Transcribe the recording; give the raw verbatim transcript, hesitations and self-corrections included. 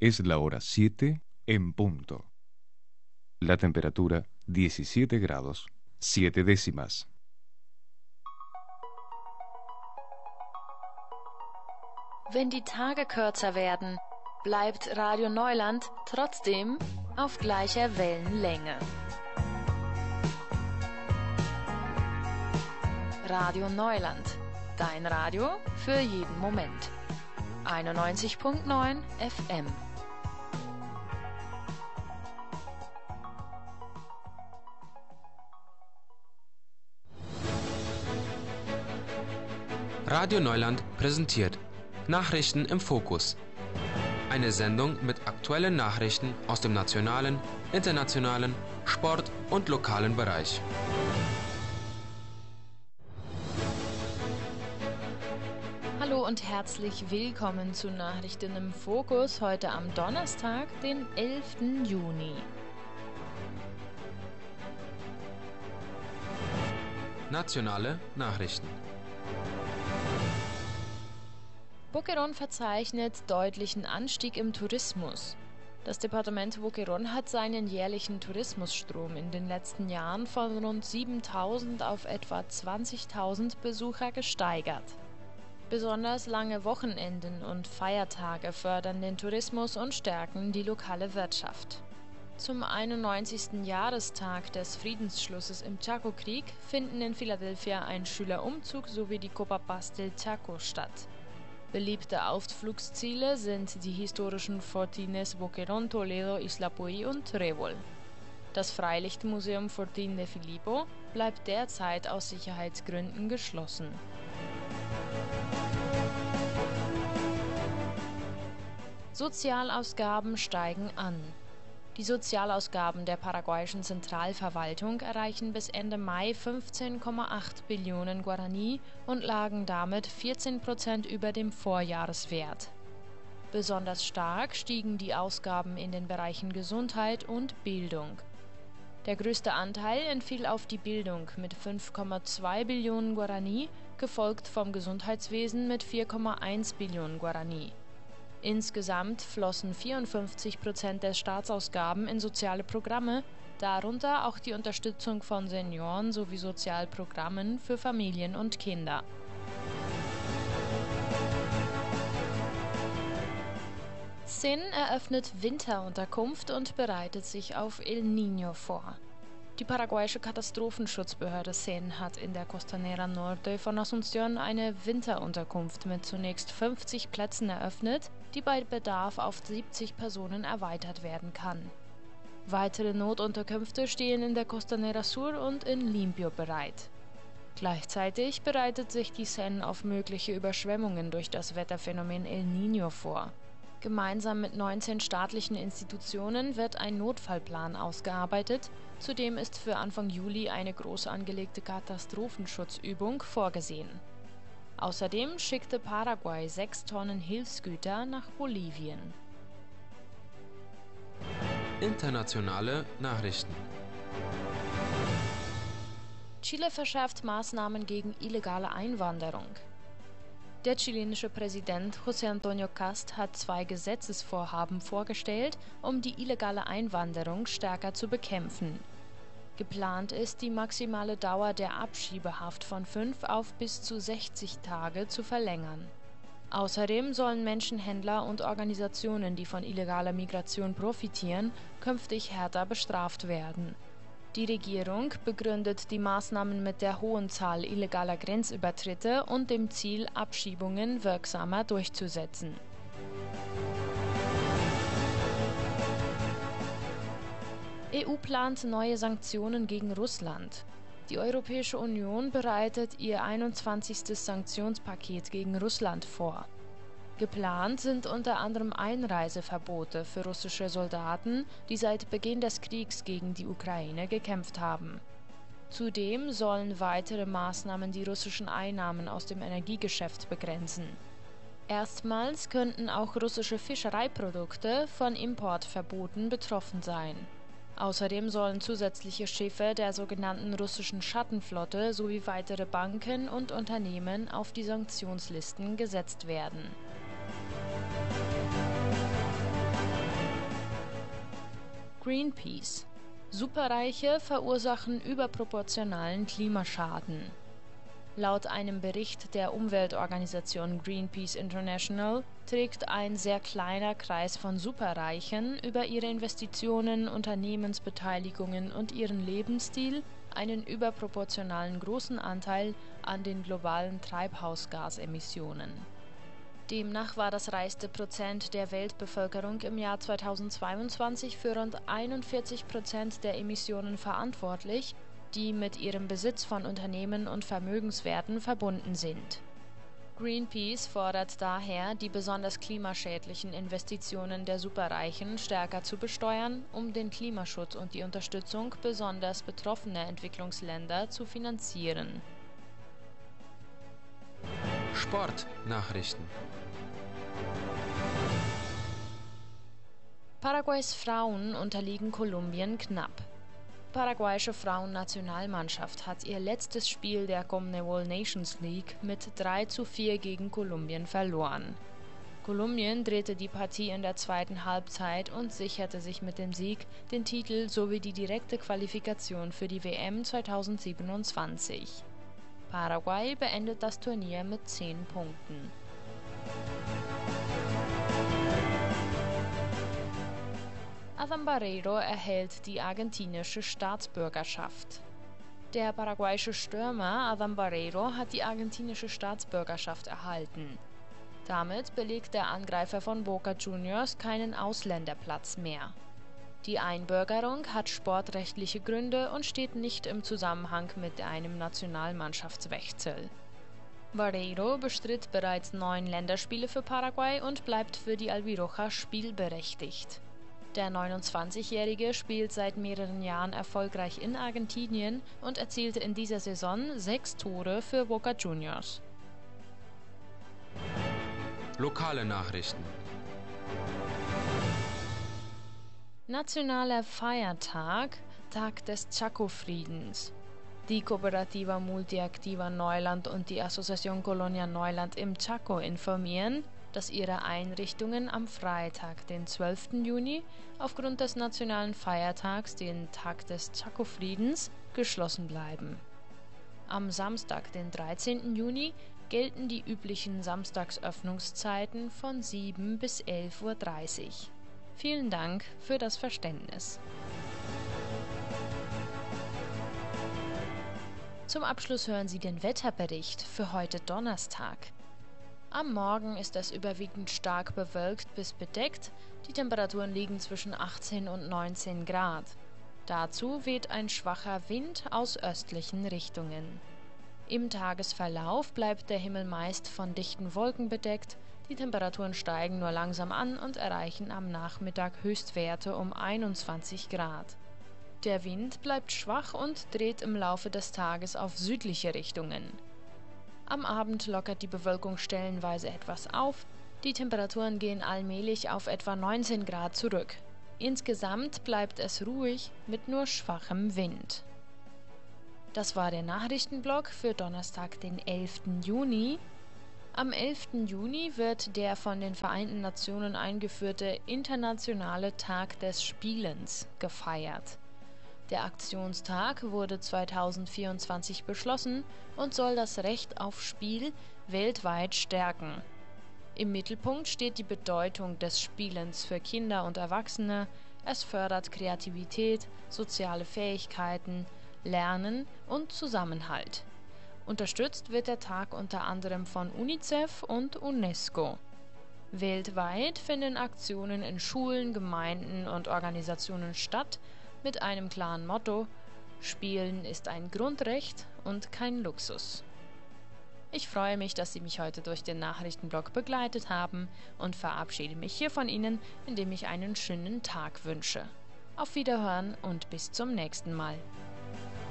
Es la hora siete en punto. La temperatura diecisiete grados, siete décimas. Wenn die Tage kürzer werden, bleibt Radio Neuland trotzdem auf gleicher Wellenlänge. Radio Neuland, dein Radio für jeden Moment. einundneunzig Komma neun F M. Radio Neuland präsentiert Nachrichten im Fokus. Eine Sendung mit aktuellen Nachrichten aus dem nationalen, internationalen, Sport- und lokalen Bereich. Hallo und herzlich willkommen zu Nachrichten im Fokus heute am Donnerstag, den elften Juni. Nationale Nachrichten. Boquerón verzeichnet deutlichen Anstieg im Tourismus. Das Departement Boquerón hat seinen jährlichen Tourismusstrom in den letzten Jahren von rund siebentausend auf etwa zwanzigtausend Besucher gesteigert. Besonders lange Wochenenden und Feiertage fördern den Tourismus und stärken die lokale Wirtschaft. Zum einundneunzigsten Jahrestag des Friedensschlusses im Chaco-Krieg finden in Philadelphia ein Schülerumzug sowie die Copa Paz del Chaco statt. Beliebte Ausflugsziele sind die historischen Fortines Boquerón, Toledo, Isla Puy und Trébol. Das Freilichtmuseum Fortín de Filippo bleibt derzeit aus Sicherheitsgründen geschlossen. Sozialausgaben steigen an. Die Sozialausgaben der paraguayischen Zentralverwaltung erreichen bis Ende Mai fünfzehn Komma acht Billionen Guarani und lagen damit vierzehn Prozent über dem Vorjahreswert. Besonders stark stiegen die Ausgaben in den Bereichen Gesundheit und Bildung. Der größte Anteil entfiel auf die Bildung mit fünf Komma zwei Billionen Guarani, gefolgt vom Gesundheitswesen mit vier Komma eins Billionen Guarani. Insgesamt flossen vierundfünfzig Prozent der Staatsausgaben in soziale Programme, darunter auch die Unterstützung von Senioren sowie Sozialprogrammen für Familien und Kinder. S E N eröffnet Winterunterkunft und bereitet sich auf El Niño vor. Die paraguayische Katastrophenschutzbehörde S E N hat in der Costanera Norte von Asunción eine Winterunterkunft mit zunächst fünfzig Plätzen eröffnet, die bei Bedarf auf siebzig Personen erweitert werden kann. Weitere Notunterkünfte stehen in der Costanera Sur und in Limpio bereit. Gleichzeitig bereitet sich die S E N auf mögliche Überschwemmungen durch das Wetterphänomen El Niño vor. Gemeinsam mit neunzehn staatlichen Institutionen wird ein Notfallplan ausgearbeitet. Zudem ist für Anfang Juli eine groß angelegte Katastrophenschutzübung vorgesehen. Außerdem schickte Paraguay sechs Tonnen Hilfsgüter nach Bolivien. Internationale Nachrichten. Chile verschärft Maßnahmen gegen illegale Einwanderung. Der chilenische Präsident José Antonio Cast hat zwei Gesetzesvorhaben vorgestellt, um die illegale Einwanderung stärker zu bekämpfen. Geplant ist, die maximale Dauer der Abschiebehaft von fünf auf bis zu sechzig Tage zu verlängern. Außerdem sollen Menschenhändler und Organisationen, die von illegaler Migration profitieren, künftig härter bestraft werden. Die Regierung begründet die Maßnahmen mit der hohen Zahl illegaler Grenzübertritte und dem Ziel, Abschiebungen wirksamer durchzusetzen. E U plant neue Sanktionen gegen Russland. Die Europäische Union bereitet ihr einundzwanzigstes Sanktionspaket gegen Russland vor. Geplant sind unter anderem Einreiseverbote für russische Soldaten, die seit Beginn des Kriegs gegen die Ukraine gekämpft haben. Zudem sollen weitere Maßnahmen die russischen Einnahmen aus dem Energiegeschäft begrenzen. Erstmals könnten auch russische Fischereiprodukte von Importverboten betroffen sein. Außerdem sollen zusätzliche Schiffe der sogenannten russischen Schattenflotte sowie weitere Banken und Unternehmen auf die Sanktionslisten gesetzt werden. Greenpeace. Superreiche verursachen überproportionalen Klimaschaden. Laut einem Bericht der Umweltorganisation Greenpeace International trägt ein sehr kleiner Kreis von Superreichen über ihre Investitionen, Unternehmensbeteiligungen und ihren Lebensstil einen überproportionalen großen Anteil an den globalen Treibhausgasemissionen. Demnach war das reichste Prozent der Weltbevölkerung im Jahr zweitausendzweiundzwanzig für rund einundvierzig Prozent der Emissionen verantwortlich, die mit ihrem Besitz von Unternehmen und Vermögenswerten verbunden sind. Greenpeace fordert daher, die besonders klimaschädlichen Investitionen der Superreichen stärker zu besteuern, um den Klimaschutz und die Unterstützung besonders betroffener Entwicklungsländer zu finanzieren. Sportnachrichten. Paraguays Frauen unterliegen Kolumbien knapp. Die paraguayische Frauennationalmannschaft hat ihr letztes Spiel der CONMEBOL Nations League mit drei zu vier gegen Kolumbien verloren. Kolumbien drehte die Partie in der zweiten Halbzeit und sicherte sich mit dem Sieg den Titel sowie die direkte Qualifikation für die W M zweitausendsiebenundzwanzig. Paraguay beendet das Turnier mit zehn Punkten. Adam Barreiro erhält die argentinische Staatsbürgerschaft. Der paraguayische Stürmer Adam Barreiro hat die argentinische Staatsbürgerschaft erhalten. Damit belegt der Angreifer von Boca Juniors keinen Ausländerplatz mehr. Die Einbürgerung hat sportrechtliche Gründe und steht nicht im Zusammenhang mit einem Nationalmannschaftswechsel. Barreiro bestritt bereits neun Länderspiele für Paraguay und bleibt für die Albiroja spielberechtigt. Der neunundzwanzigjährige spielt seit mehreren Jahren erfolgreich in Argentinien und erzielte in dieser Saison sechs Tore für Boca Juniors. Lokale Nachrichten. Nationaler Feiertag, Tag des Chaco-Friedens. Die Cooperativa Multiactiva Neuland und die Asociación Colonia Neuland im Chaco informieren, dass ihre Einrichtungen am Freitag, den zwölften Juni, aufgrund des nationalen Feiertags, den Tag des Chaco-Friedens, geschlossen bleiben. Am Samstag, den dreizehnten Juni, gelten die üblichen Samstagsöffnungszeiten von sieben bis elf Uhr dreißig. Vielen Dank für das Verständnis. Zum Abschluss hören Sie den Wetterbericht für heute Donnerstag. Am Morgen ist es überwiegend stark bewölkt bis bedeckt, die Temperaturen liegen zwischen achtzehn und neunzehn Grad. Dazu weht ein schwacher Wind aus östlichen Richtungen. Im Tagesverlauf bleibt der Himmel meist von dichten Wolken bedeckt, die Temperaturen steigen nur langsam an und erreichen am Nachmittag Höchstwerte um einundzwanzig Grad. Der Wind bleibt schwach und dreht im Laufe des Tages auf südliche Richtungen. Am Abend lockert die Bewölkung stellenweise etwas auf, die Temperaturen gehen allmählich auf etwa neunzehn Grad zurück. Insgesamt bleibt es ruhig mit nur schwachem Wind. Das war der Nachrichtenblock für Donnerstag, den elften Juni. Am elften Juni wird der von den Vereinten Nationen eingeführte Internationale Tag des Spielens gefeiert. Der Aktionstag wurde zweitausendvierundzwanzig beschlossen und soll das Recht auf Spiel weltweit stärken. Im Mittelpunkt steht die Bedeutung des Spielens für Kinder und Erwachsene. Es fördert Kreativität, soziale Fähigkeiten, Lernen und Zusammenhalt. Unterstützt wird der Tag unter anderem von UNICEF und UNESCO. Weltweit finden Aktionen in Schulen, Gemeinden und Organisationen statt, mit einem klaren Motto: Spielen ist ein Grundrecht und kein Luxus. Ich freue mich, dass Sie mich heute durch den Nachrichtenblock begleitet haben und verabschiede mich hier von Ihnen, indem ich einen schönen Tag wünsche. Auf Wiederhören und bis zum nächsten Mal.